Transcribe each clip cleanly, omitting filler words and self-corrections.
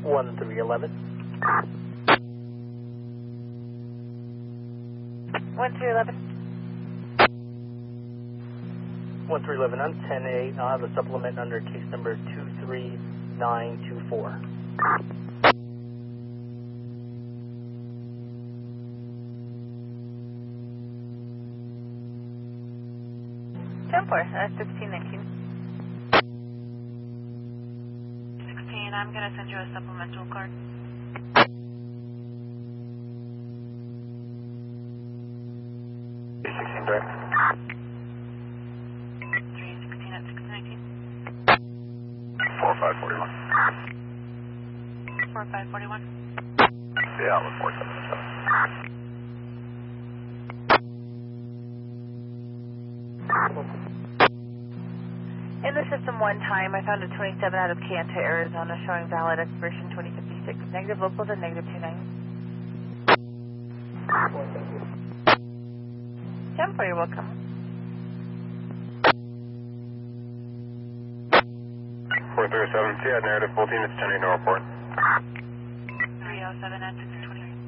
1311. 1311. 1311 on 10-8. I'll have a supplement under case number 23924. 1619. 16, I'm going to send you a supplemental card. Direct. 316 at 1619. 4541. 4541. Yeah, with 477. In the system one time, I found a 27 out of Kanta, Arizona, showing valid expiration 2056. Negative locals and negative 29. 10-4, you're welcome. 437, yeah, narrative 14, it's 10-8, no report. 307 at 1620.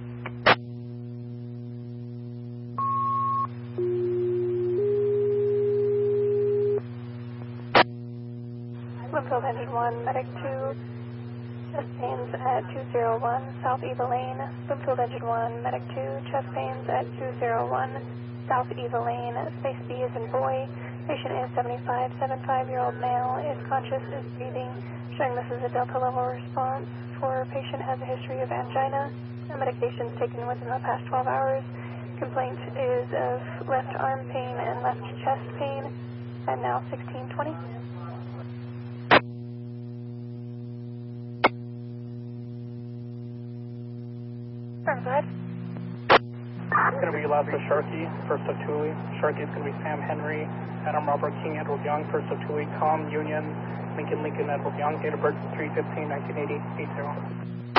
Bloomfield Engine 1, Medic 2, chest pains at 201, South Eva Lane. Bloomfield Engine 1, Medic 2, chest pains at 201, South Eva Lane. Space B is in boy. Patient is 75-year-old male, is conscious, is breathing, showing this is a Delta level response. For patient has a history of angina. Medications taken within the past 12 hours. Complaint is of left arm pain and left chest pain. And now 1620. Go ahead. It's going to be last of Sharkey, first of Tui. Sharkey is going to be Sam Henry, Adam Robert King, Edward Young, first of Tui, Com Union, Lincoln, Edward Young, date of birth 3/15/1980, 80.